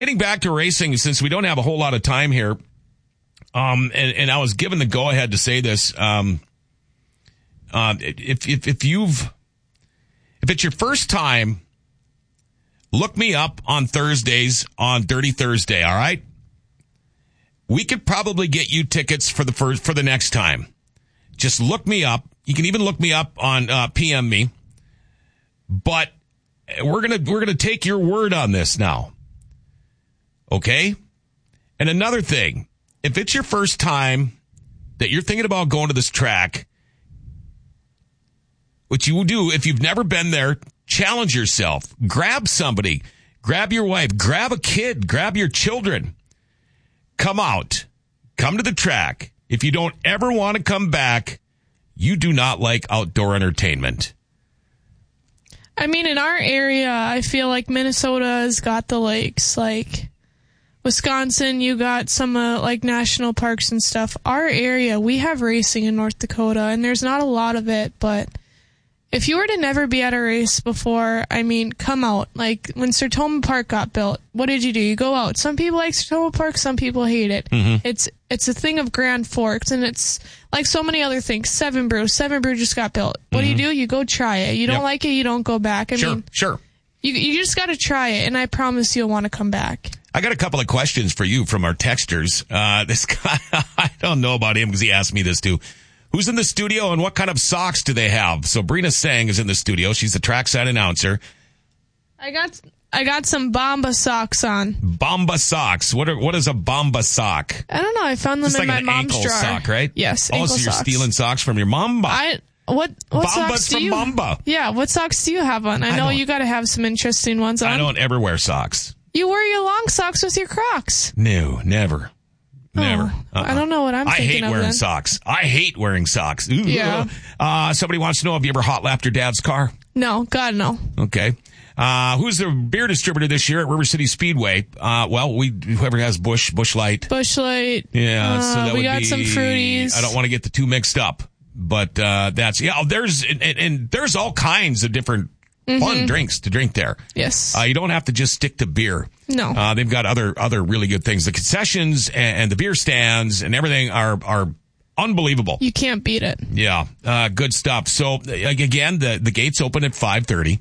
Getting back to racing, since we don't have a whole lot of time here, and I was given the go-ahead to say this, if it's your first time, look me up on Thursdays on Dirty Thursday, all right? We could probably get you tickets for the next time. Just look me up. You can even look me up on PM me. But we're gonna take your word on this now. Okay? And another thing, if it's your first time that you're thinking about going to this track, what you will do, if you've never been there, challenge yourself. Grab somebody. Grab your wife. Grab a kid. Grab your children. Come out. Come to the track. If you don't ever want to come back, you do not like outdoor entertainment. I mean, in our area, I feel like Minnesota's got the lakes. Like Wisconsin, you got some like national parks and stuff. Our area, we have racing in North Dakota, and there's not a lot of it, but if you were to never be at a race before, I mean, come out. Like, when Sertoma Park got built, what did you do? You go out. Some people like Sertoma Park, some people hate it. Mm-hmm. It's a thing of Grand Forks, and it's like so many other things. Seven Brew just got built. What do? You go try it. You don't like it, you don't go back. I mean, sure. You just got to try it, and I promise you'll want to come back. I got a couple of questions for you from our texters. This guy, I don't know about him because he asked me this too. Who's in the studio and what kind of socks do they have? So Brina Sang is in the studio. She's the trackside announcer. I got some Bomba socks on. Bomba socks. What is a Bomba sock? I don't know. I found them in my mom's drawer. It's like an ankle sock, right? Yes, ankle socks. You're stealing socks from your mom? What socks do you? Bomba. Yeah, what socks do you have on? I know you got to have some interesting ones on. I don't ever wear socks. You wear your long socks with your Crocs. No, never. Never. I don't know what I'm thinking of. I hate wearing socks. I hate wearing socks. Ooh. Yeah. Somebody wants to know, have you ever hot lapped your dad's car? No. God, no. Okay. Who's the beer distributor this year at River City Speedway? Whoever has Busch Light. Busch Light. Yeah. So that we got some Fruities. I don't want to get the two mixed up, but there's all kinds of different fun drinks to drink there. Yes. You don't have to just stick to beer. No. They've got other really good things. The concessions and the beer stands and everything are unbelievable. You can't beat it. Yeah. Good stuff. So again, the gates open at 5:30.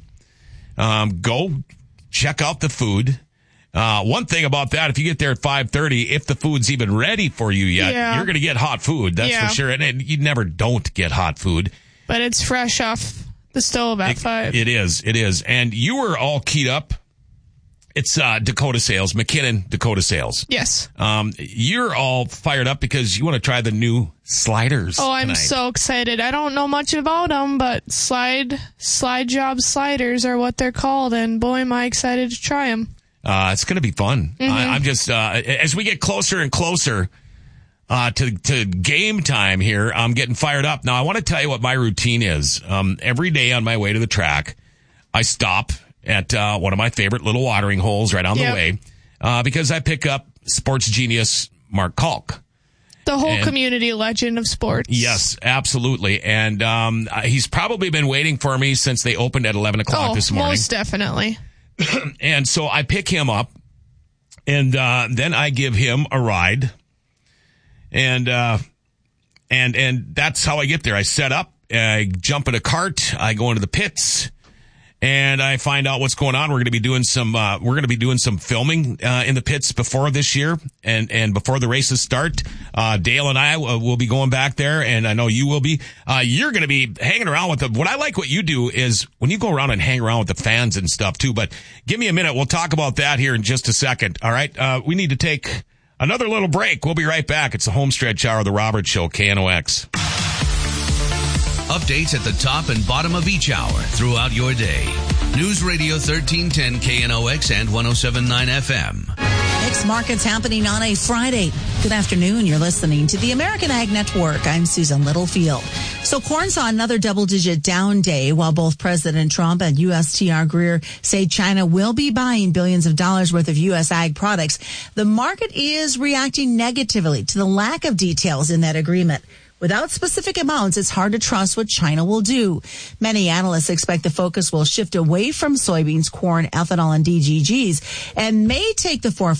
Go check out the food. One thing about that, if you get there at 5:30, if the food's even ready for you yet, you're going to get hot food. That's for sure. And you never don't get hot food. But it's fresh off the stove at 5. It is. And you were all keyed up. It's Dakota Sales, McKinnon Dakota Sales. Yes. You're all fired up because you want to try the new sliders. Oh, I'm so excited. I don't know much about them, but slide job sliders are what they're called, and boy, am I excited to try them. It's going to be fun. Mm-hmm. I'm just as we get closer and closer to game time here, I'm getting fired up. Now, I want to tell you what my routine is. Every day on my way to the track, I stop at one of my favorite little watering holes right on the way because I pick up sports genius Mark Kalk. The whole community legend of sports. Yes, absolutely. And he's probably been waiting for me since they opened at 11 o'clock this morning. Most definitely. And so I pick him up, and then I give him a ride. And that's how I get there. I set up, I jump in a cart, I go into the pits, and I find out what's going on. We're going to be doing some filming in the pits before this year, and before the races start. Dale and I will be going back there, and I know you will be. You're going to be hanging around with them. What I like what you do is when you go around and hang around with the fans and stuff too. But give me a minute. We'll talk about that here in just a second. All right. We need to take another little break. We'll be right back. It's the Homestretch Hour of the Roberts Show, KNOX. Updates at the top and bottom of each hour throughout your day. News Radio 1310 KNOX and 107.9 FM. Mixed markets happening on a Friday. Good afternoon. You're listening to the American Ag Network. I'm Susan Littlefield. So corn saw another double-digit down day while both President Trump and USTR Greer say China will be buying billions of dollars worth of U.S. ag products. The market is reacting negatively to the lack of details in that agreement. Without specific amounts, it's hard to trust what China will do. Many analysts expect the focus will shift away from soybeans, corn, ethanol, and DDGs and may take the forefront